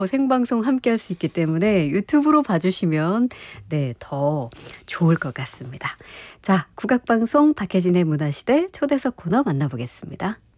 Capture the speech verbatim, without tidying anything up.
생방송 함께할 수 있기 때문에 유튜브로 봐주시면 네, 더 좋을 것 같습니다. 자, 국악방송 박혜진의 문화시대 초대석 코너 만나보겠습니다.